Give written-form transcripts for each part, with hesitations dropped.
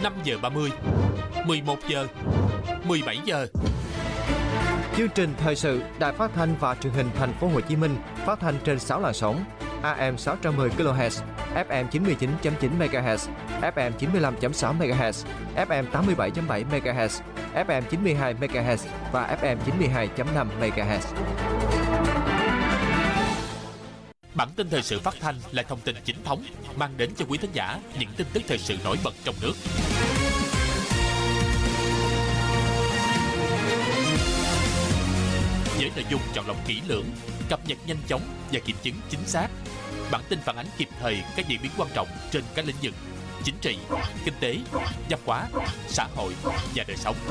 5 giờ 30, 11 giờ, 17 giờ. Chương trình thời sự Đài Phát thanh và Truyền hình Thành phố Hồ Chí Minh phát thanh trên 6 làn sóng: AM 610 kHz, FM 99.9 MHz, FM 95.6 MHz, FM 87.7 MHz, FM 92 MHz và FM 92.5 MHz. Bản tin thời sự phát thanh là thông tin chính thống, mang đến cho quý thính giả những tin tức thời sự nổi bật trong nước. Với nội dung chọn lọc kỹ lưỡng, cập nhật nhanh chóng và kiểm chứng chính xác. Bản tin phản ánh kịp thời các diễn biến quan trọng trên các lĩnh vực chính trị, kinh tế, văn hóa, xã hội và đời sống.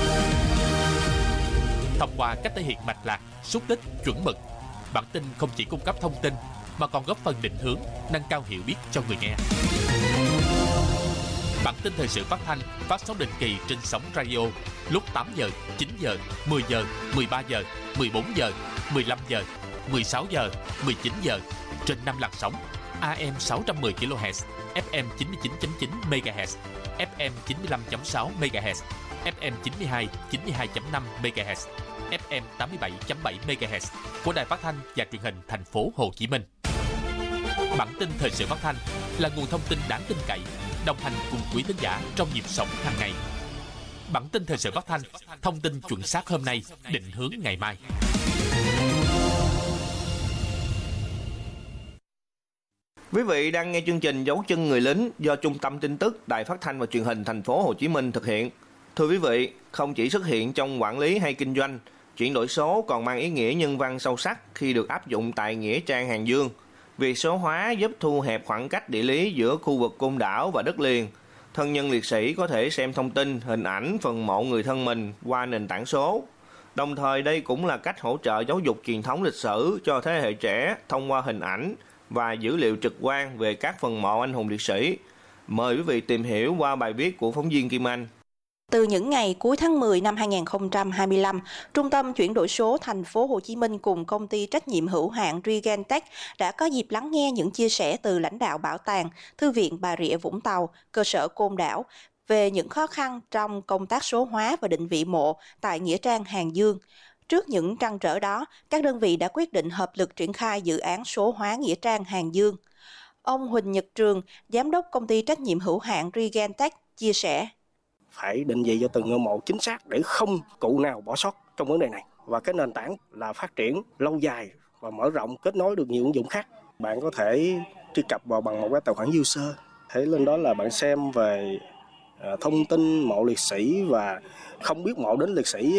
Thông qua cách thể hiện mạch lạc, xúc tích, chuẩn mực, bản tin không chỉ cung cấp thông tin mà còn góp phần định hướng, nâng cao hiểu biết cho người nghe. Bản tin thời sự phát thanh phát sóng định kỳ trên sóng radio lúc 8 giờ, 9 giờ, 10 giờ, 13 giờ, 14 giờ, 15 giờ, 16 giờ, 19 giờ trên 5 làn sóng: AM 610 kHz, FM 99.9 MHz, FM 95.6 MHz, FM 92, 92.5 MHz, FM 87.7 MHz của Đài Phát thanh và Truyền hình Thành phố Hồ Chí Minh. Bản tin thời sự phát thanh là nguồn thông tin đáng tin cậy, đồng hành cùng quý thính giả trong nhịp sống hàng ngày. Bản tin thời sự phát thanh, thông tin chuẩn xác hôm nay, định hướng ngày mai. Quý vị đang nghe chương trình Dấu chân người lính do Trung tâm Tin tức Đài Phát thanh và Truyền hình Thành phố Hồ Chí Minh thực hiện. Thưa quý vị, không chỉ xuất hiện trong quản lý hay kinh doanh, chuyển đổi số còn mang ý nghĩa nhân văn sâu sắc khi được áp dụng tại Nghĩa Trang Hàng Dương. Việc số hóa giúp thu hẹp khoảng cách địa lý giữa khu vực côn đảo và đất liền. Thân nhân liệt sĩ có thể xem thông tin, hình ảnh, phần mộ người thân mình qua nền tảng số. Đồng thời đây cũng là cách hỗ trợ giáo dục truyền thống lịch sử cho thế hệ trẻ thông qua hình ảnh và dữ liệu trực quan về các phần mộ anh hùng liệt sĩ. Mời quý vị tìm hiểu qua bài viết của phóng viên Kim Anh. Từ những ngày cuối tháng 10 năm 2025, Trung tâm Chuyển đổi số Thành phố Hồ Chí Minh cùng công ty trách nhiệm hữu hạn Regentech đã có dịp lắng nghe những chia sẻ từ lãnh đạo Bảo tàng, Thư viện Bà Rịa Vũng Tàu, cơ sở Côn Đảo về những khó khăn trong công tác số hóa và định vị mộ tại Nghĩa trang Hàng Dương. Trước những trăn trở đó, các đơn vị đã quyết định hợp lực triển khai dự án số hóa Nghĩa trang Hàng Dương. Ông Huỳnh Nhật Trường, giám đốc công ty trách nhiệm hữu hạn Regentech chia sẻ: phải định vị cho từng ngôi mộ chính xác để không cụ nào bỏ sót trong vấn đề này. Và cái nền tảng là phát triển lâu dài và mở rộng, kết nối được nhiều ứng dụng khác. Bạn có thể truy cập vào bằng một cái tài khoản user. Thế lên đó là bạn xem về thông tin mộ liệt sĩ, và không biết mộ đến liệt sĩ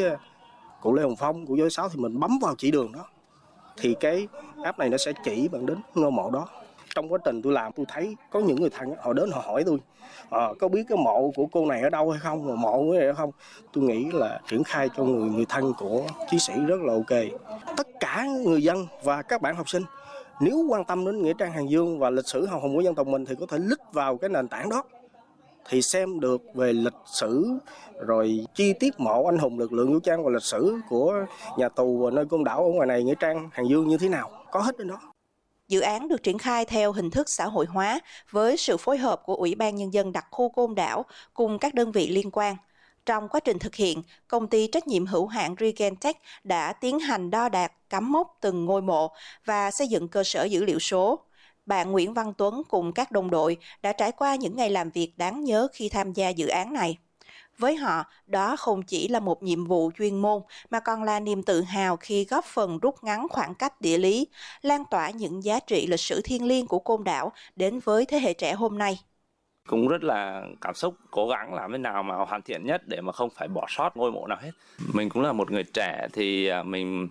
cụ Lê Hồng Phong, cụ Võ Sáu thì mình bấm vào chỉ đường đó. Thì cái app này nó sẽ chỉ bạn đến ngôi mộ đó. Trong quá trình tôi làm, tôi thấy có những người thân họ đến họ hỏi tôi có biết cái mộ của cô này ở đâu hay không, mà mộ của này ở không. Tôi nghĩ là triển khai cho người thân của chiến sĩ rất là ok. Tất cả người dân và các bạn học sinh nếu quan tâm đến Nghĩa trang Hàng Dương và lịch sử hào hùng của dân tộc mình thì có thể click vào cái nền tảng đó thì xem được về lịch sử, rồi chi tiết mộ anh hùng lực lượng vũ trang và lịch sử của nhà tù nơi Côn Đảo ở ngoài này, Nghĩa trang Hàng Dương như thế nào, có hết trên đó. Dự án được triển khai theo hình thức xã hội hóa với sự phối hợp của Ủy ban Nhân dân đặc khu Côn Đảo cùng các đơn vị liên quan. Trong quá trình thực hiện, công ty trách nhiệm hữu hạn Regentech đã tiến hành đo đạc, cắm mốc từng ngôi mộ và xây dựng cơ sở dữ liệu số. Bạn Nguyễn Văn Tuấn cùng các đồng đội đã trải qua những ngày làm việc đáng nhớ khi tham gia dự án này. Với họ, đó không chỉ là một nhiệm vụ chuyên môn mà còn là niềm tự hào khi góp phần rút ngắn khoảng cách địa lý, lan tỏa những giá trị lịch sử thiêng liêng của Côn Đảo đến với thế hệ trẻ hôm nay. Cũng rất là cảm xúc, cố gắng làm thế nào mà hoàn thiện nhất để mà không phải bỏ sót ngôi mộ nào hết. Mình cũng là một người trẻ thì mình